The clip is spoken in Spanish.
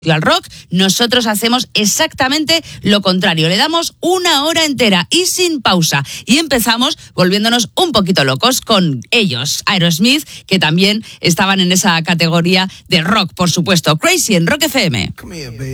al rock, nosotros hacemos exactamente lo contrario. Le damos una hora entera y sin pausa. Y empezamos volviéndonos un poquito locos con ellos, Aerosmith, que también estaban en esa categoría de rock, por supuesto. Crazy en Rock FM.